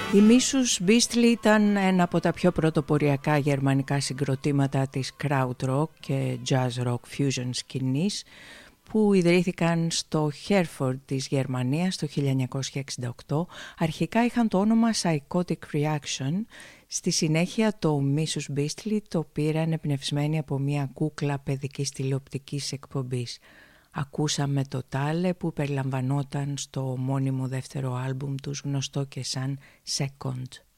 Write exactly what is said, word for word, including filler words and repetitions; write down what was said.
Η Mrs. Beastly ήταν ένα από τα πιο πρωτοποριακά γερμανικά συγκροτήματα της krautrock και jazz rock fusion σκηνής που ιδρύθηκαν στο Herford της Γερμανίας το χίλια εννιακόσια εξήντα οκτώ. Αρχικά είχαν το όνομα Psychotic Reaction. Στη συνέχεια το Mrs. Beastly το πήραν εμπνευσμένοι από μια κούκλα παιδικής τηλεοπτικής εκπομπής. Ακούσαμε το Τάλε που περιλαμβανόταν στο μόνιμο δεύτερο άλμπουμ τους, γνωστό και σαν Second.